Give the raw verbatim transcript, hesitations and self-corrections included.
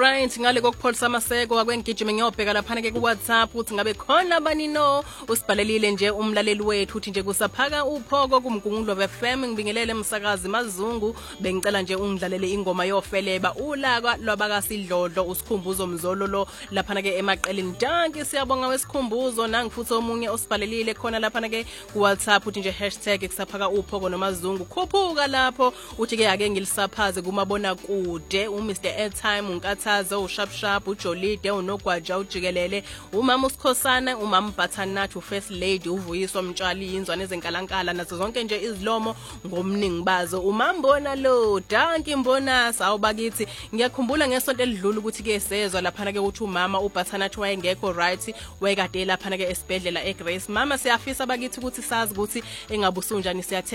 Alright, ngale kokupholisa amaseko akwengijime ngiyobheka lapha ke ku WhatsApp uthi ngabe khona bani no usibhalelile nje umlaleli wethu uthi nje kusaphaka uphoko kumgungulo F M ngibingelele umsakazi Mazungu bengicela nje ungidlalele ingoma yofeleba ulaka lwabaka Sidlodlo usikhumbuzo mzololo lapha ke emaqeleni danki siyabonga wesikhumbuzo nangifuthi omunye osibhalelile khona lapha ke ku WhatsApp uthi nje hashtag kusaphaka uphoko noMazungu khuphuka lapho uthi ke ake ngilisaphaze kumabona kude u Mister Airtime unkathazo usharp sharp ujolide unogwaja ujikelele umama usikhosana umama Bathanathi ufirst lady uvuyiswa mtshali inzwane ezenkalankala nazo zonke nje izilomo ngomningi bazo umambona lo danki mbona sawubakithi ngiyakhumbula ngesonto elidlula ukuthi ke sezwe lapha ke uthi umama uBathanathi wayengekho right wayekade lapha ke esibhedlela eGrace mama siyafisa bakithi ukuthi sazi ukuthi engabusunjani siya